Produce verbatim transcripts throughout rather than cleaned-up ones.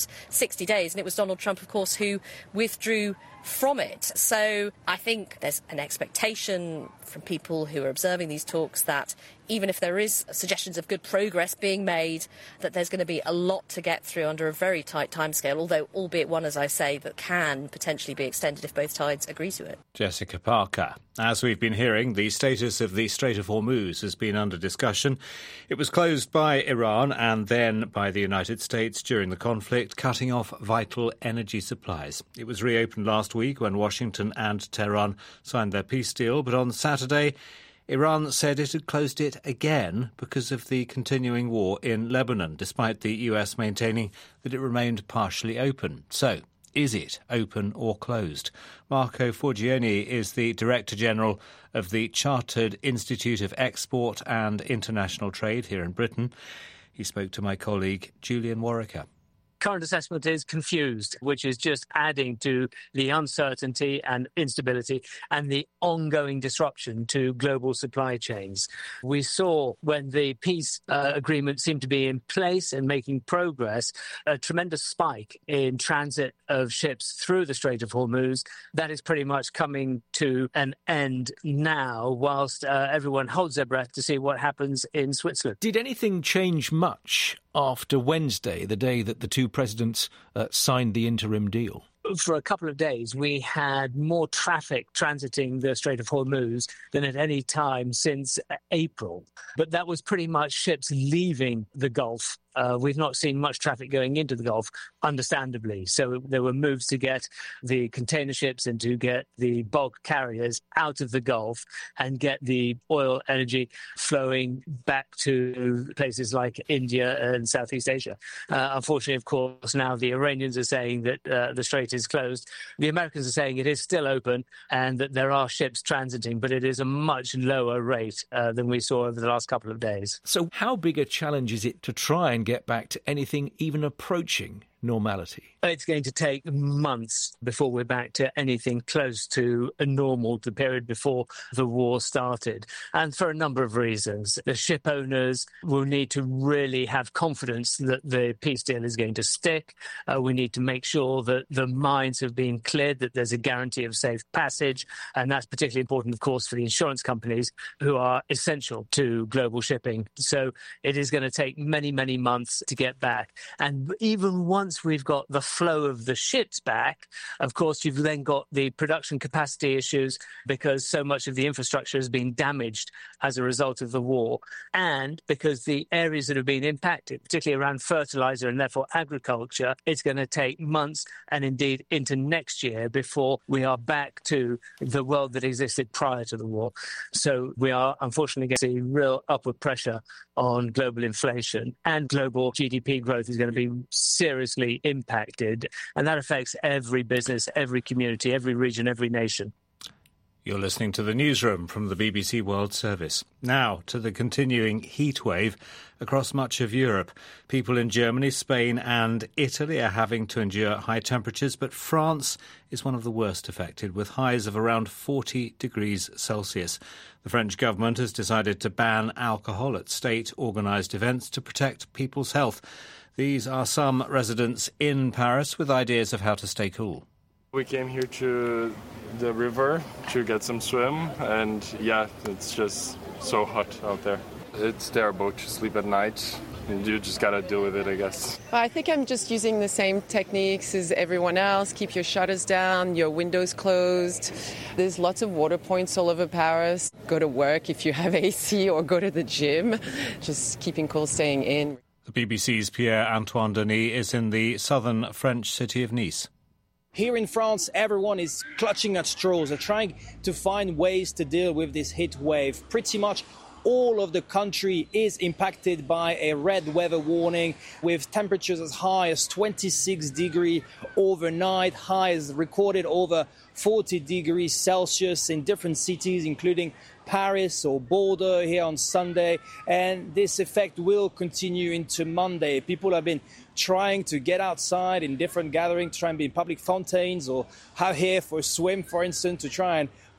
last sixty days, and it was Donald Trump, of course, who withdrew from it. So I think there's an expectation from people who are observing these talks that even if there is suggestions of good progress being made, that there's going to be a lot to get through under a very tight timescale, although albeit one, as I say, that can potentially be extended if both sides agree to it. Jessica Parker. As we've been hearing, the status of the Strait of Hormuz has been under discussion. It was closed by Iran and then by the United States during the conflict, cutting off vital energy supplies. It was reopened last week when Washington and Tehran signed their peace deal, but on Saturday, Iran said it had closed it again because of the continuing war in Lebanon, despite the U S maintaining that it remained partially open. So, is it open or closed? Marco Forgione is the Director General of the Chartered Institute of Export and International Trade here in Britain. He spoke to my colleague Julian Warwicker. Current assessment is confused, which is just adding to the uncertainty and instability and the ongoing disruption to global supply chains. We saw when the peace uh, agreement seemed to be in place and making progress, a tremendous spike in transit of ships through the Strait of Hormuz. That is pretty much coming to an end now, whilst uh, everyone holds their breath to see what happens in Switzerland. Did anything change much after Wednesday, the day that the two presidents uh, signed the interim deal? For a couple of days, we had more traffic transiting the Strait of Hormuz than at any time since April. But that was pretty much ships leaving the Gulf. Uh, we've not seen much traffic going into the Gulf, understandably. So there were moves to get the container ships and to get the bulk carriers out of the Gulf and get the oil energy flowing back to places like India and Southeast Asia. Uh, unfortunately, of course, now the Iranians are saying that uh, the strait is closed. The Americans are saying it is still open and that there are ships transiting, but it is a much lower rate uh, than we saw over the last couple of days. So how big a challenge is it to try and get back to anything even approaching normality? It's going to take months before we're back to anything close to a normal, the period before the war started. And for a number of reasons. The ship owners will need to really have confidence that the peace deal is going to stick. Uh, we need to make sure that the mines have been cleared, that there's a guarantee of safe passage. And that's particularly important, of course, for the insurance companies who are essential to global shipping. So it is going to take many, many months to get back. And even once we've got the flow of the ships back, of course, you've then got the production capacity issues because so much of the infrastructure has been damaged as a result of the war. And because the areas that have been impacted, particularly around fertilizer and therefore agriculture, it's going to take months and indeed into next year before we are back to the world that existed prior to the war. So we are unfortunately going to see real upward pressure on global inflation, and global G D P growth is going to be seriously impacted, and that affects every business, every community, every region, every nation. You're listening to the Newsroom from the B B C World Service. Now to the continuing heat wave across much of Europe. People in Germany, Spain and Italy are having to endure high temperatures, but France is one of the worst affected, with highs of around forty degrees Celsius. The French government has decided to ban alcohol at state-organised events to protect people's health. These are some residents in Paris with ideas of how to stay cool. We came here to the river to get some swim, and yeah, it's just so hot out there. It's terrible to sleep at night, and you just gotta deal with it, I guess. I think I'm just using the same techniques as everyone else. Keep your shutters down, your windows closed. There's lots of water points all over Paris. Go to work if you have A C or go to the gym. Just keeping cool, staying in. The B B C's Pierre-Antoine Denis is in the southern French city of Nice. Here in France, everyone is clutching at straws. They're trying to find ways to deal with this heat wave. Pretty much all of the country is impacted by a red weather warning, with temperatures as high as twenty-six degrees overnight, highs recorded over forty degrees Celsius in different cities, including Paris or Bordeaux here on Sunday. And this effect will continue into Monday. People have been trying to get outside in different gatherings, trying to be in public fountains or out here for a swim, for instance, to try and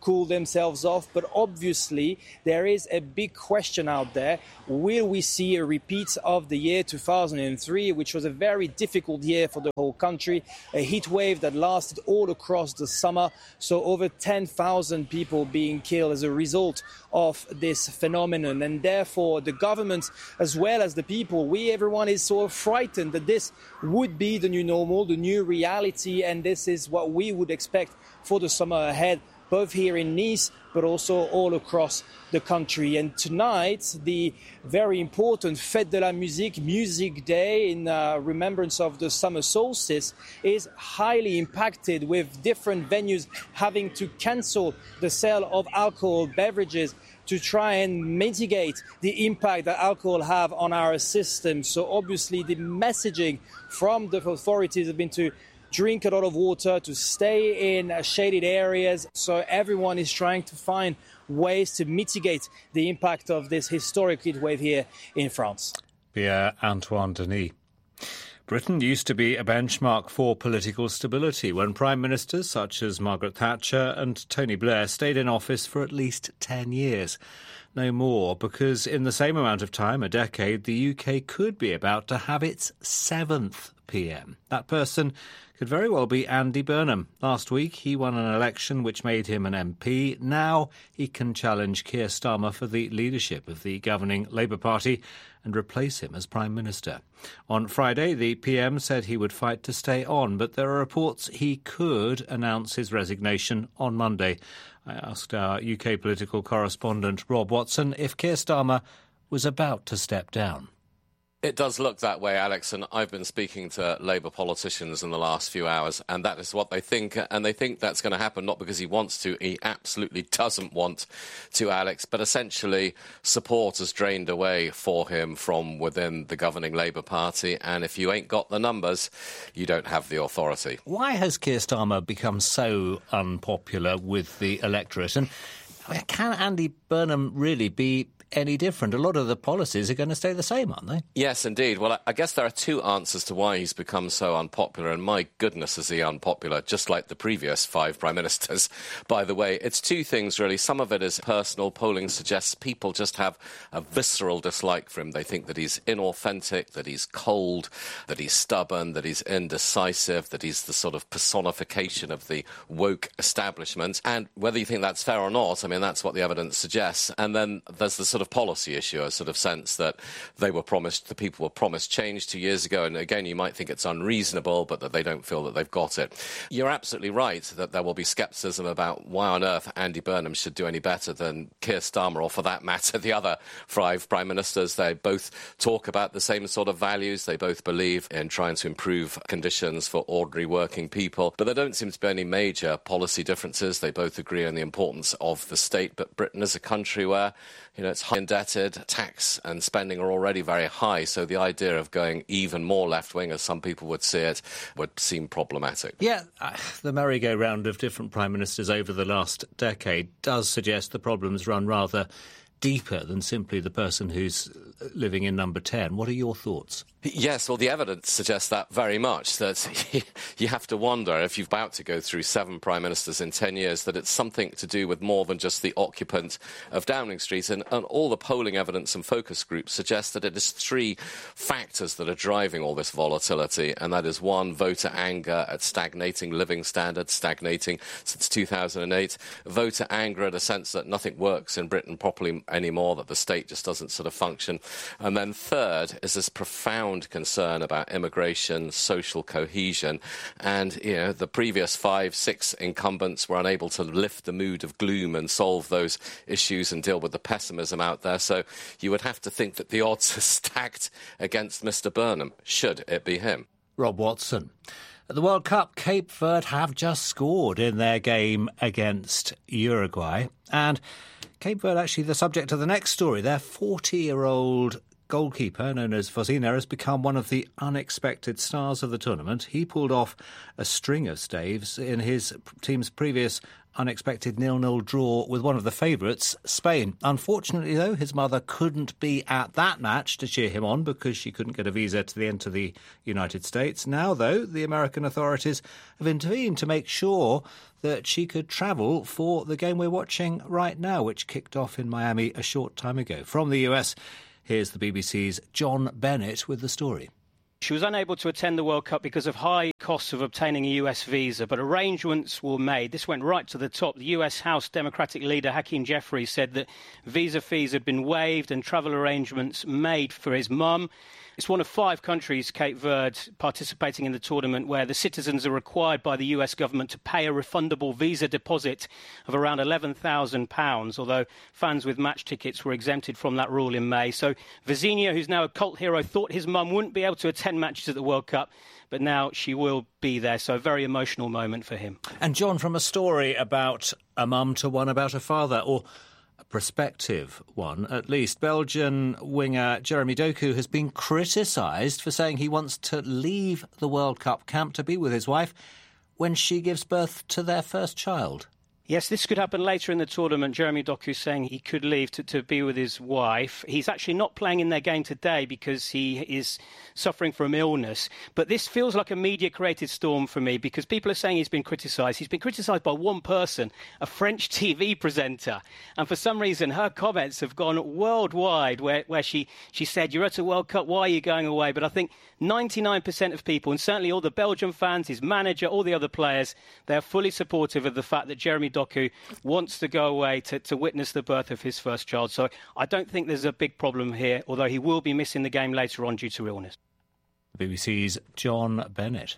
cool themselves off. But obviously, there is a big question out there. Will we see a repeat of the year two thousand three, which was a very difficult year for the whole country, a heat wave that lasted all across the summer, so over ten thousand people being killed as a result of this phenomenon. And therefore, the government, as well as the people, we, everyone is sort of frightened that this would be the new normal, the new reality, and this is what we would expect for the summer ahead, both here in Nice, but also all across the country. And tonight, the very important Fête de la Musique, Music Day, in uh, remembrance of the summer solstice, is highly impacted, with different venues having to cancel the sale of alcohol beverages to try and mitigate the impact that alcohol have on our system. So obviously the messaging from the authorities have been to drink a lot of water, to stay in shaded areas. So everyone is trying to find ways to mitigate the impact of this historic heat wave here in France. Pierre-Antoine Denis. Britain used to be a benchmark for political stability when prime ministers such as Margaret Thatcher and Tony Blair stayed in office for at least ten years. No more, because in the same amount of time, a decade, the U K could be about to have its seventh P M. That person could very well be Andy Burnham. Last week, he won an election which made him an M P. Now he can challenge Keir Starmer for the leadership of the governing Labour Party and replace him as Prime Minister. On Friday, the P M said he would fight to stay on, but there are reports he could announce his resignation on Monday. I asked our U K political correspondent Rob Watson if Keir Starmer was about to step down. It does look that way, Alex, and I've been speaking to Labour politicians in the last few hours, and that is what they think, and they think that's going to happen, not because he wants to, he absolutely doesn't want to, Alex, but essentially support has drained away for him from within the governing Labour Party, and if you ain't got the numbers, you don't have the authority. Why has Keir Starmer become so unpopular with the electorate, and can Andy Burnham really be any different? A lot of the policies are going to stay the same, aren't they? Yes, indeed. Well, I guess there are two answers to why he's become so unpopular, and my goodness is he unpopular, just like the previous five prime ministers, by the way. It's two things, really. Some of it is personal. Polling suggests people just have a visceral dislike for him. They think that he's inauthentic, that he's cold, that he's stubborn, that he's indecisive, that he's the sort of personification of the woke establishment. And whether you think that's fair or not, I mean, that's what the evidence suggests. And then there's the sort of policy issue, a sort of sense that they were promised, the people were promised change two years ago, and again, you might think it's unreasonable, but that they don't feel that they've got it. You're absolutely right that there will be scepticism about why on earth Andy Burnham should do any better than Keir Starmer, or for that matter, the other five prime ministers. They both talk about the same sort of values. They both believe in trying to improve conditions for ordinary working people, but there don't seem to be any major policy differences. They both agree on the importance of the state, but Britain is a country where, you know, it's high indebted, tax and spending are already very high, so the idea of going even more left-wing, as some people would see it, would seem problematic. Yeah, uh, the merry-go-round of different prime ministers over the last decade does suggest the problems run rather deeper than simply the person who's living in number ten. What are your thoughts? Yes, well, the evidence suggests that very much, that you have to wonder, if you're about to go through seven prime ministers in ten years, that it's something to do with more than just the occupant of Downing Street. And, and all the polling evidence and focus groups suggest that it is three factors that are driving all this volatility, and that is, one, voter anger at stagnating living standards, stagnating since two thousand eight, voter anger at a sense that nothing works in Britain properly anymore, that the state just doesn't sort of function, and then third is this profound concern about immigration, social cohesion, and, you know, the previous five, six incumbents were unable to lift the mood of gloom and solve those issues and deal with the pessimism out there. So you would have to think that the odds are stacked against Mister Burnham, should it be him. Rob Watson. At the World Cup, Cape Verde have just scored in their game against Uruguay, and Cape Verde actually the subject of the next story. Their forty-year-old goalkeeper, known as Vozina, has become one of the unexpected stars of the tournament. He pulled off a string of staves in his team's previous unexpected nil-nil draw with one of the favourites, Spain. Unfortunately, though, his mother couldn't be at that match to cheer him on because she couldn't get a visa to the enter the United States. Now, though, the American authorities have intervened to make sure that she could travel for the game we're watching right now, which kicked off in Miami a short time ago. From the U S, here's the B B C's John Bennett with the story. She was unable to attend the World Cup because of high costs of obtaining a U S visa, but arrangements were made. This went right to the top. The U S House Democratic leader Hakeem Jeffries said that visa fees had been waived and travel arrangements made for his mum. It's one of five countries, Cape Verde, participating in the tournament where the citizens are required by the U S government to pay a refundable visa deposit of around eleven thousand pounds, although fans with match tickets were exempted from that rule in May. So Vozina, who's now a cult hero, thought his mum wouldn't be able to attend matches at the World Cup, but now she will be there. So a very emotional moment for him. And John, from a story about a mum to one about a father, or a prospective one at least, Belgian winger Jeremy Doku has been criticised for saying he wants to leave the World Cup camp to be with his wife when she gives birth to their first child. Yes, this could happen later in the tournament. Jeremy Doku saying he could leave to, to be with his wife. He's actually not playing in their game today because he is suffering from illness. But this feels like a media-created storm for me because people are saying he's been criticised. He's been criticised by one person, a French T V presenter. And for some reason, her comments have gone worldwide where, where she, she said, "You're at a World Cup, why are you going away?" But I think ninety-nine percent of people, and certainly all the Belgian fans, his manager, all the other players, they're fully supportive of the fact that Jeremy Doku wants to go away to, to witness the birth of his first child. So I don't think there's a big problem here, although he will be missing the game later on due to illness. The B B C's John Bennett.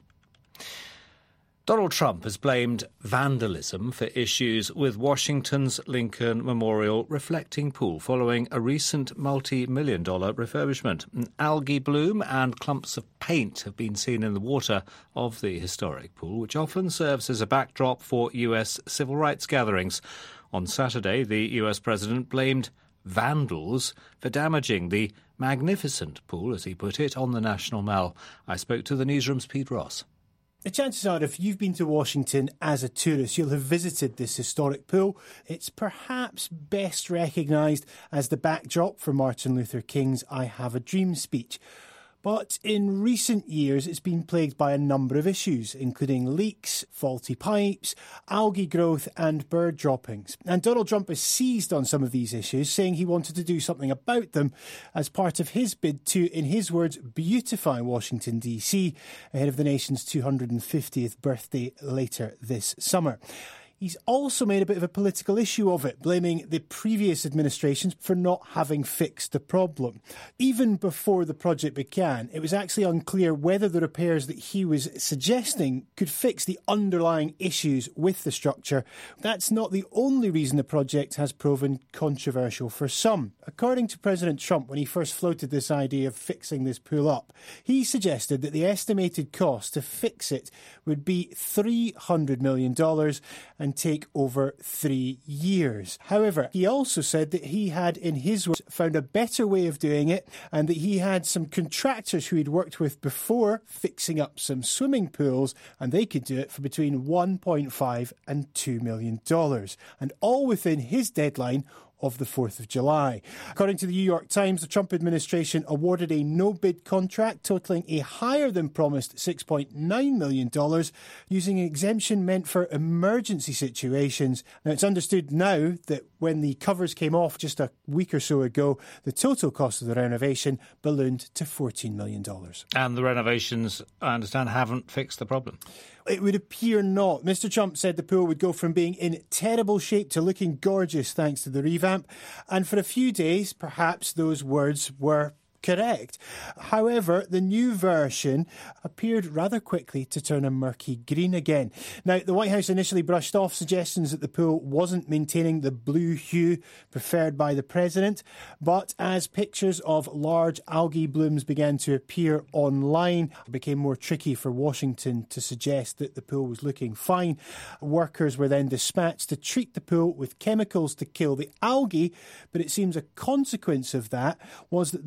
Donald Trump has blamed vandalism for issues with Washington's Lincoln Memorial reflecting pool following a recent multi-million dollar refurbishment. An algae bloom and clumps of paint have been seen in the water of the historic pool, which often serves as a backdrop for U S civil rights gatherings. On Saturday, the U S president blamed vandals for damaging the magnificent pool, as he put it, on the National Mall. I spoke to the newsroom's Pete Ross. The chances are, if you've been to Washington as a tourist, you'll have visited this historic pool. It's perhaps best recognised as the backdrop for Martin Luther King's I Have a Dream speech. But in recent years, it's been plagued by a number of issues, including leaks, faulty pipes, algae growth and bird droppings. And Donald Trump has seized on some of these issues, saying he wanted to do something about them as part of his bid to, in his words, beautify Washington, D C ahead of the nation's two hundred fiftieth birthday later this summer. He's also made a bit of a political issue of it, blaming the previous administrations for not having fixed the problem. Even before the project began, it was actually unclear whether the repairs that he was suggesting could fix the underlying issues with the structure. That's not the only reason the project has proven controversial for some. According to President Trump, when he first floated this idea of fixing this pool up, he suggested that the estimated cost to fix it would be three hundred million dollars and take over three years. However, he also said that he had, in his words, found a better way of doing it and that he had some contractors who he'd worked with before fixing up some swimming pools, and they could do it for between one point five and two million dollars, and all within his deadline of the fourth of July. According to the New York Times, the Trump administration awarded a no-bid contract totalling a higher than promised six point nine million dollars using an exemption meant for emergency situations. Now, it's understood now that when the covers came off just a week or so ago, the total cost of the renovation ballooned to fourteen million dollars. And the renovations, I understand, haven't fixed the problem. It would appear not. Mister Trump said the pool would go from being in terrible shape to looking gorgeous thanks to the revamp. And for a few days, perhaps those words were correct. However, the new version appeared rather quickly to turn a murky green again. Now, the White House initially brushed off suggestions that the pool wasn't maintaining the blue hue preferred by the president, but as pictures of large algae blooms began to appear online, it became more tricky for Washington to suggest that the pool was looking fine. Workers were then dispatched to treat the pool with chemicals to kill the algae, but it seems a consequence of that was that the blue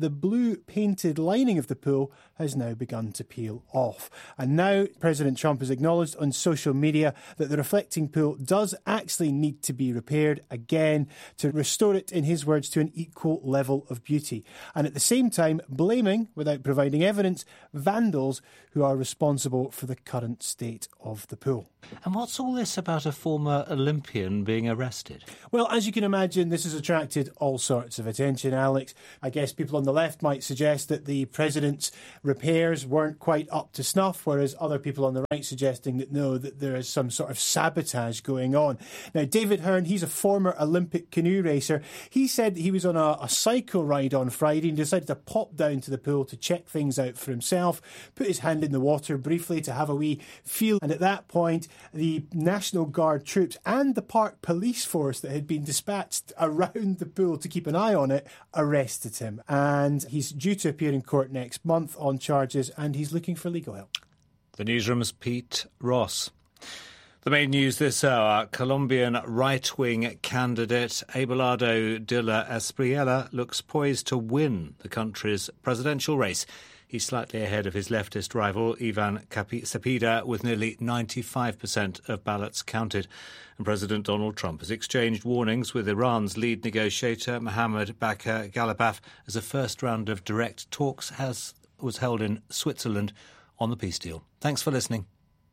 blue-painted lining of the pool has now begun to peel off. And now President Trump has acknowledged on social media that the reflecting pool does actually need to be repaired again to restore it, in his words, to an equal level of beauty. And at the same time, blaming, without providing evidence, vandals who are responsible for the current state of the pool. And what's all this about a former Olympian being arrested? Well, as you can imagine, this has attracted all sorts of attention, Alex. I guess people on the left might suggest that the president's repairs weren't quite up to snuff, whereas other people on the right suggesting that no, that there is some sort of sabotage going on. Now, David Hearn, he's a former Olympic canoe racer. He said that he was on a, a cycle ride on Friday and decided to pop down to the pool to check things out for himself, put his hand in the water briefly to have a wee feel. And at that point, the National Guard troops and the park police force that had been dispatched around the pool to keep an eye on it arrested him. And he's due to appear in court next month on charges, and he's looking for legal help. The newsroom's Pete Ross. The main news this hour: Colombian right-wing candidate Abelardo de la Espriella looks poised to win the country's presidential race. He's slightly ahead of his leftist rival, Ivan Cepeda, with nearly ninety-five percent of ballots counted. And President Donald Trump has exchanged warnings with Iran's lead negotiator, Mohammad Bagher Ghalibaf, as a first round of direct talks has, was held in Switzerland on the peace deal. Thanks for listening.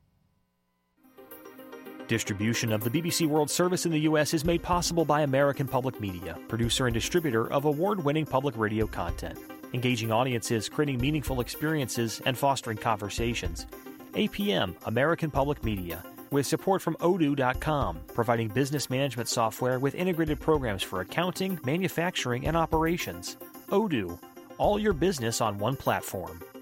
Distribution of the B B C World Service in the U S is made possible by American Public Media, producer and distributor of award-winning public radio content. Engaging audiences, creating meaningful experiences, and fostering conversations. A P M, American Public Media, with support from Odoo dot com, providing business management software with integrated programs for accounting, manufacturing, and operations. Odoo, all your business on one platform.